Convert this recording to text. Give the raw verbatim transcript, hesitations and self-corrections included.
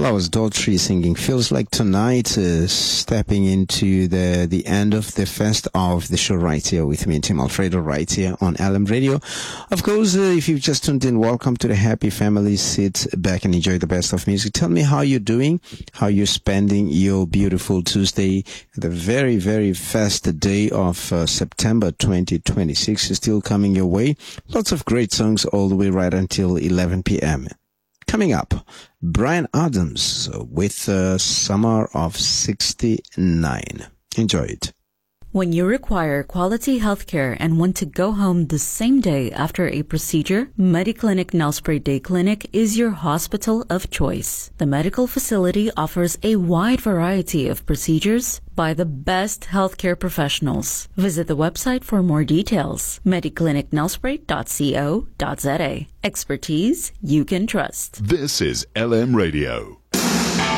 Well, I was Daughtry singing Feels Like Tonight, uh, stepping into the the end of the first of the show right here with me, Tim Alfredo, right here on L M Radio. Of course, uh, if you've just tuned in, welcome to the Happy Family. Sit back and enjoy the best of music. Tell me how you're doing, how you're spending your beautiful Tuesday, the very, very first day of uh, September twenty twenty-six is still coming your way. Lots of great songs all the way right until eleven p.m. Coming up, Bryan Adams with uh, Summer of sixty-nine. Enjoy it. When you require quality healthcare and want to go home the same day after a procedure, Mediclinic Nelspruit Day Clinic is your hospital of choice. The medical facility offers a wide variety of procedures by the best healthcare professionals. Visit the website for more details, mediclinic nelspruit dot co dot za. Expertise you can trust. This is L M Radio.